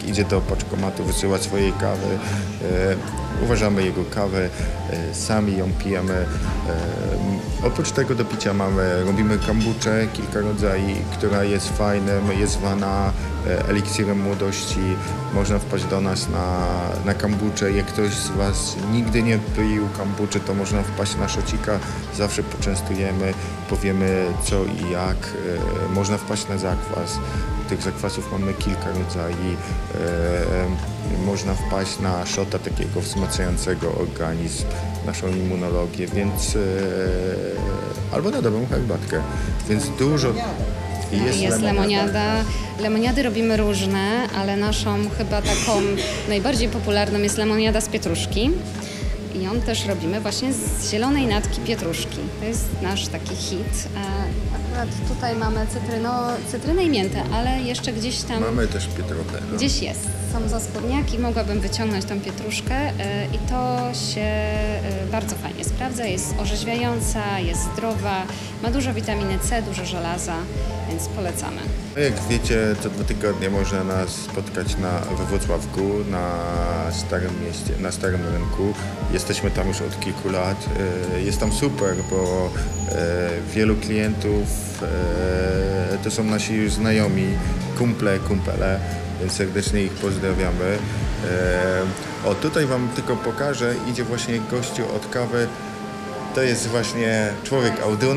jak idzie do paczkomatu, wysyła swojej kawy. Uważamy jego kawę, sami ją pijemy. Oprócz tego do picia robimy kombuczę, kilka rodzajów, która jest fajnym, jest zwana eliksirem młodości. Można wpaść do nas na kombuczę. Jak ktoś z Was nigdy nie pił kombuczy, to można wpaść na szocika. Zawsze poczęstujemy, powiemy co i jak. Można wpaść na zakwas. Tych zakwasów mamy kilka rodzajów. Można wpaść na szota takiego wzmacniającego organizm, naszą immunologię, więc albo na dobrą herbatkę. Więc dużo jest lemoniada. Lemoniady robimy różne, ale naszą chyba taką najbardziej popularną jest lemoniada z pietruszki. I ją też robimy właśnie z zielonej natki pietruszki. To jest nasz taki hit. Akurat tutaj mamy cytrynę i miętę, ale jeszcze gdzieś tam... Mamy też pietruchę. No. Gdzieś jest. Są zaspodniaki, mogłabym wyciągnąć tą pietruszkę i to się bardzo fajnie sprawdza. Jest orzeźwiająca, jest zdrowa, ma dużo witaminy C, dużo żelaza, więc polecamy. Jak wiecie, co 2 tygodnie można nas spotkać we Włocławku, na Starym Mieście, na Starym Rynku. Jesteśmy tam już od kilku lat. Jest tam super, bo wielu klientów to są nasi już znajomi, kumpele, więc serdecznie ich pozdrawiamy. Tutaj Wam tylko pokażę, idzie właśnie gościu od kawy. To jest właśnie człowiek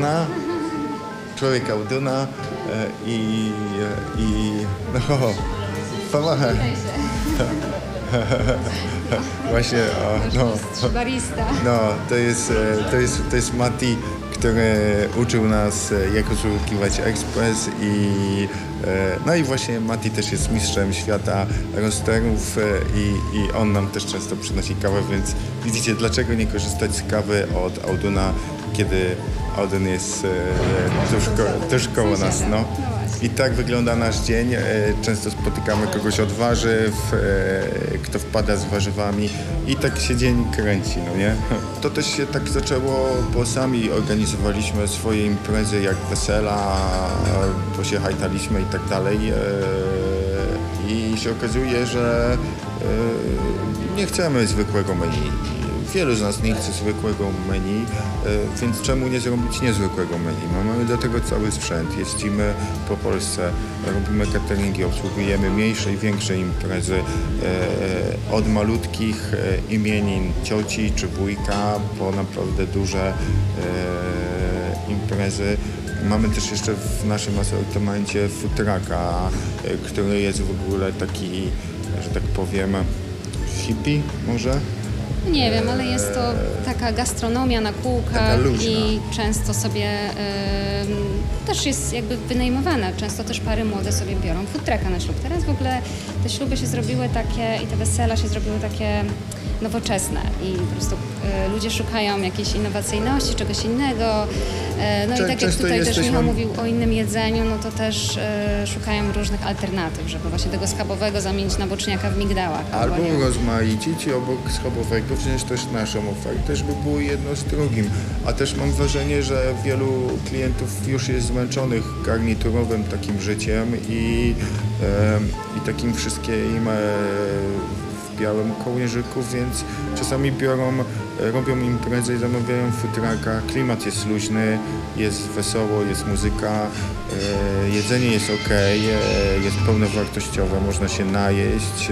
Auduna i no, pomachaj. Właśnie, barista. No, to jest Mati, który uczył nas, jak usługiwać ekspres no i właśnie Mati też jest mistrzem świata roasterów i on nam też często przynosi kawę, więc widzicie, dlaczego nie korzystać z kawy od Auduna, kiedy Audun jest tuż koło nas, no. I tak wygląda nasz dzień. Często spotykamy kogoś od warzyw, kto wpada z warzywami i tak się dzień kręci, no nie? To też się tak zaczęło, bo sami organizowaliśmy swoje imprezy jak wesela, bo się hajtaliśmy i tak dalej. I się okazuje, że nie chcemy zwykłego menu. Wielu z nas nie chce zwykłego menu, więc czemu nie zrobić niezwykłego menu? Mamy do tego cały sprzęt, jeździmy po Polsce, robimy cateringi, obsługujemy mniejsze i większe imprezy, od malutkich imienin cioci czy wujka po naprawdę duże imprezy. Mamy też jeszcze w naszym asortymencie food trucka, który jest w ogóle taki, że tak powiem, hippie może? Nie wiem, ale jest to taka gastronomia na kółkach i często sobie też jest jakby wynajmowana. Często też pary młode sobie biorą food trucka na ślub. Teraz w ogóle te śluby się zrobiły takie i te wesela się zrobiły takie nowoczesne i po prostu ludzie szukają jakiejś innowacyjności, czegoś innego. No i tak jak tutaj też Michał mówił o innym jedzeniu, no to też szukają różnych alternatyw, żeby właśnie tego schabowego zamienić na boczniaka w migdałach. Albo rozmaicić i obok schabowego wziąć też naszą ofertę, żeby było jedno z drugim. A też mam wrażenie, że wielu klientów już jest zmęczonych garniturowym takim życiem i takim wszystkim w białym kołnierzyku, więc czasami robią imprezę i zamawiają food trucka. Klimat jest luźny, jest wesoło, jest muzyka, jedzenie jest ok, jest pełnowartościowe, można się najeść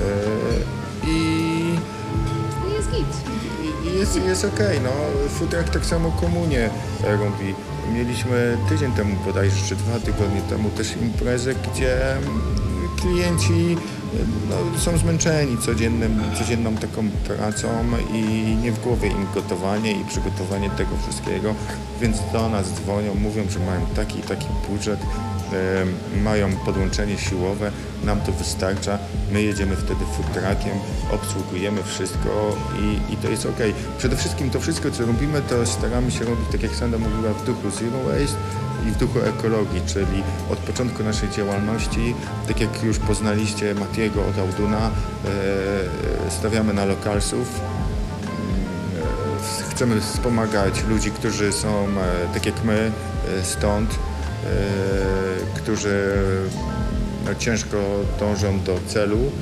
i jest git. Jest ok, no. Food truck tak samo komunię robi. Mieliśmy tydzień temu bodajże, czy 2 tygodnie temu też imprezę, gdzie klienci są zmęczeni codzienną taką pracą i nie w głowie im gotowanie i przygotowanie tego wszystkiego, więc do nas dzwonią, mówią, że mają taki budżet, mają podłączenie siłowe, nam to wystarcza, my jedziemy wtedy food truckiem, obsługujemy wszystko i to jest ok. Przede wszystkim to wszystko, co robimy, to staramy się robić, tak jak Sandra mówiła, w duchu zero waste i w duchu ekologii, czyli od początku naszej działalności, tak jak już poznaliście Matiego od Auduna, stawiamy na lokalsów. Chcemy wspomagać ludzi, którzy są tak jak my, stąd, którzy ciężko dążą do celu.